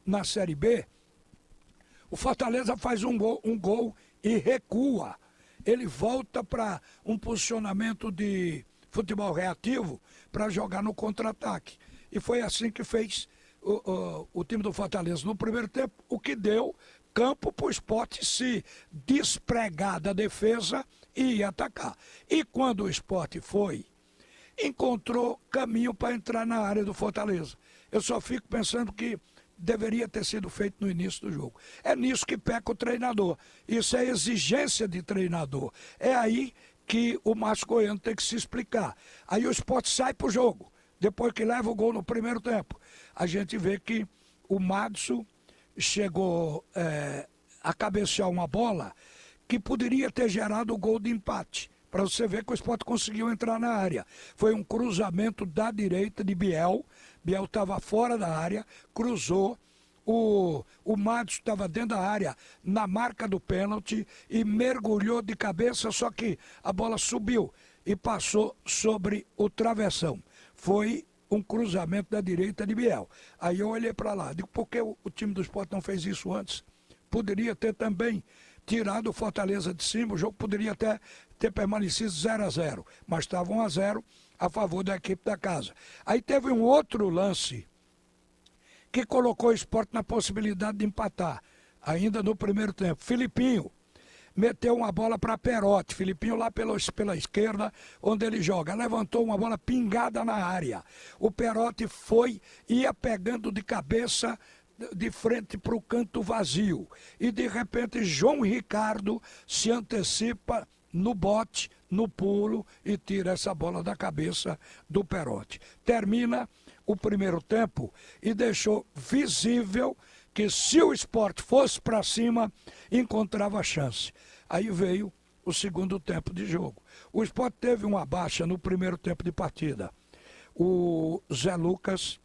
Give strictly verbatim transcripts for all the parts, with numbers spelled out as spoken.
na Série B, o Fortaleza faz um gol, um gol e recua. Ele volta para um posicionamento de futebol reativo para jogar no contra-ataque. E foi assim que fez o, o, o time do Fortaleza no primeiro tempo, o que deu campo para o Sport se despregar da defesa e ir atacar. E quando o Sport foi, encontrou caminho para entrar na área do Fortaleza. Eu só fico pensando que deveria ter sido feito no início do jogo. É nisso que peca o treinador. Isso é exigência de treinador. É aí que o Márcio Goiano tem que se explicar. Aí o Sport sai para o jogo, depois que leva o gol no primeiro tempo. A gente vê que o Madison chegou é, a cabecear uma bola que poderia ter gerado o gol de empate. Para você ver que o Sport conseguiu entrar na área. Foi um cruzamento da direita de Biel. Biel estava fora da área, cruzou. O, o Madison estava dentro da área, na marca do pênalti, e mergulhou de cabeça, só que a bola subiu e passou sobre o travessão. Foi um cruzamento da direita de Biel. Aí eu olhei para lá, digo, por que o, o time do Sport não fez isso antes? Poderia ter também tirado o Fortaleza de cima, o jogo poderia até ter permanecido zero a zero, mas estava um a zero a favor da equipe da casa. Aí teve um outro lance que colocou o Sport na possibilidade de empatar, ainda no primeiro tempo. Filipinho meteu uma bola para Perotti, Filipinho lá pela, pela esquerda, onde ele joga, levantou uma bola pingada na área. O Perotti foi, ia pegando de cabeça de frente para o canto vazio. E de repente João Ricardo se antecipa no bote, no pulo e tira essa bola da cabeça do Perotti. Termina o primeiro tempo e deixou visível que se o Sport fosse para cima, encontrava chance. Aí veio o segundo tempo de jogo. O Sport teve uma baixa no primeiro tempo de partida. O Zé Lucas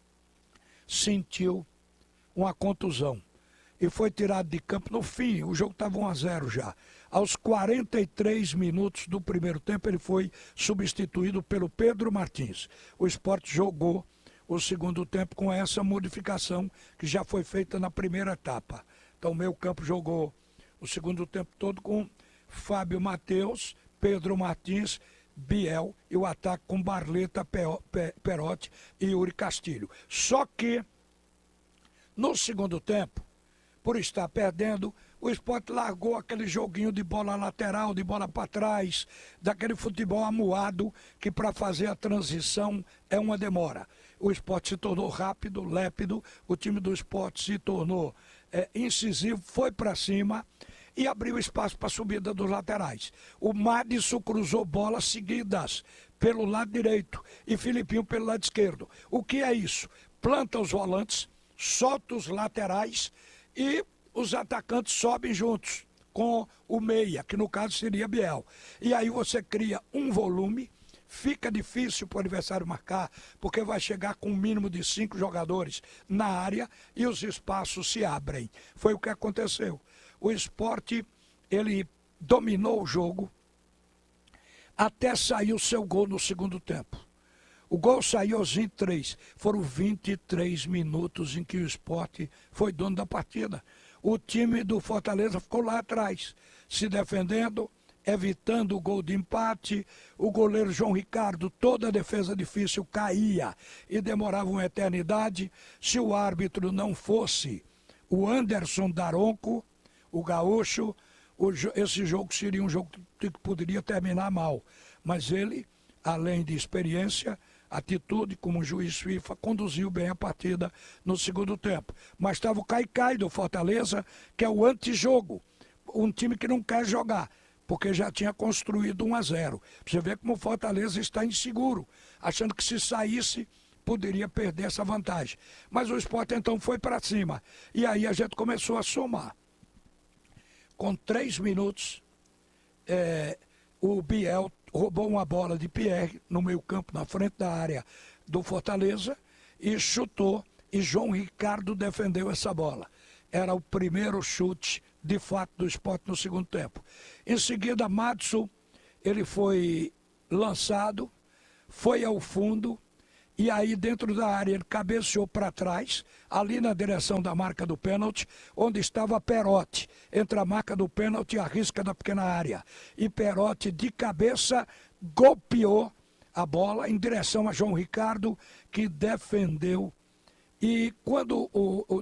sentiu uma contusão e foi tirado de campo no fim. O jogo estava um a zero já. Aos quarenta e três minutos do primeiro tempo, ele foi substituído pelo Pedro Martins. O Sport jogou o segundo tempo com essa modificação que já foi feita na primeira etapa. Então o meio campo jogou o segundo tempo todo com Fábio Matheus, Pedro Martins, Biel, e o ataque com Barleta, Perotti e Yuri Castilho. Só que no segundo tempo, por estar perdendo, o Sport largou aquele joguinho de bola lateral, de bola para trás, daquele futebol amuado que para fazer a transição é uma demora. O Sport se tornou rápido, lépido, o time do Sport se tornou é, incisivo, foi para cima e abriu espaço para a subida dos laterais. O Madison cruzou bolas seguidas pelo lado direito e Filipinho pelo lado esquerdo. O que é isso? Planta os volantes, solta os laterais e os atacantes sobem juntos com o meia, que no caso seria Biel. E aí você cria um volume, fica difícil para o adversário marcar, porque vai chegar com um mínimo de cinco jogadores na área e os espaços se abrem. Foi o que aconteceu. O Sport, ele dominou o jogo até sair o seu gol no segundo tempo. O gol saiu aos vinte e três. Foram vinte e três minutos em que o Sport foi dono da partida. O time do Fortaleza ficou lá atrás, se defendendo, evitando o gol de empate. O goleiro João Ricardo, toda a defesa difícil, caía e demorava uma eternidade. Se o árbitro não fosse o Anderson Daronco, o gaúcho, o, esse jogo seria um jogo que poderia terminar mal. Mas ele, além de experiência, atitude como juiz FIFA, conduziu bem a partida no segundo tempo. Mas estava o Caicai do Fortaleza, que é o antijogo, um time que não quer jogar, porque já tinha construído um a zero. Você vê como o Fortaleza está inseguro, achando que se saísse, poderia perder essa vantagem. Mas o Sport então foi para cima, e aí a gente começou a somar. Com três minutos, é, o Biel roubou uma bola de Pierre no meio campo, na frente da área do Fortaleza, e chutou, e João Ricardo defendeu essa bola. Era o primeiro chute, de fato, do Sport no segundo tempo. Em seguida, Madison, ele foi lançado, foi ao fundo e aí dentro da área ele cabeceou para trás, ali na direção da marca do pênalti, onde estava Perotti, entre a marca do pênalti e a risca da pequena área. E Perotti de cabeça golpeou a bola em direção a João Ricardo, que defendeu. E quando o, o